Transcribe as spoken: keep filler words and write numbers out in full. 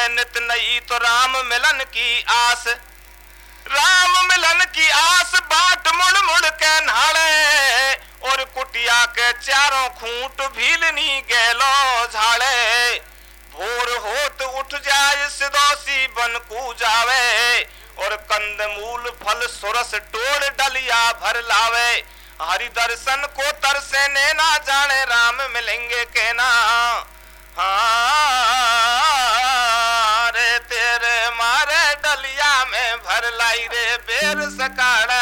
नित नई तो राम मिलन की आस। राम मिलन की आस बाट मुड़ मुड़ के नाड़े, और कुटिया के चारों खूंट भीलनी गेलो झाड़े। भोर होत उठ जाए सिदोसी बन कू जावे, और कंद मूल फल सुरस टोड़ डलिया भर लावे। हरि दर्शन को तरसे ने ना जाने राम मिलेंगे के ना। हाँ रे तेरे मारे डलिया में भर लाई रे बेर सकाड़ा